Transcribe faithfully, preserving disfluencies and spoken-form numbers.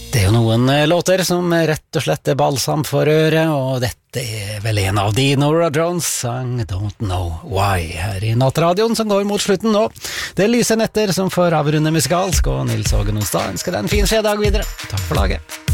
Det er jo noen låter som rett og slett er balsam for øret, og dette er vel en av de. Nora Jones sang Don't Know Why her i Nattradioen som går mot slutten nå. Det er Lise Netter som får avrunde musikalsk, og Nils Ågen Onsdag ønsker deg en fin fredag videre. Takk for laget.